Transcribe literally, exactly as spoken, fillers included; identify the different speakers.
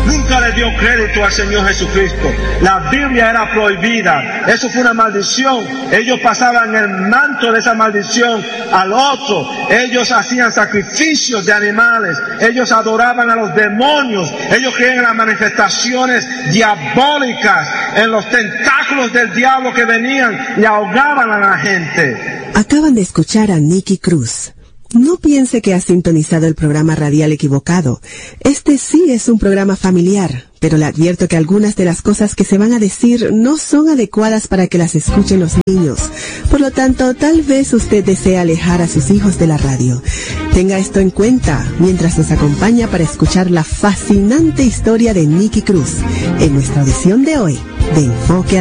Speaker 1: nunca le dio crédito al Señor Jesucristo. La Biblia era prohibida, eso fue una maldición. Ellos pasaban el manto de esa maldición al otro. Ellos hacían sacrificios de animales, ellos adoraban a los demonios, ellos creían en las manifestaciones diabólicas, en los tentáculos del diablo que venían y ahogaban a la gente.
Speaker 2: Acaban de escuchar a Nicky Cruz. No piense que ha sintonizado el programa radial equivocado. Este sí es un programa familiar, pero le advierto que algunas de las cosas que se van a decir no son adecuadas para que las escuchen los niños. Por lo tanto, tal vez usted desee alejar a sus hijos de la radio. Tenga esto en cuenta mientras nos acompaña para escuchar la fascinante historia de Nicky Cruz en nuestra audición de hoy de Enfoque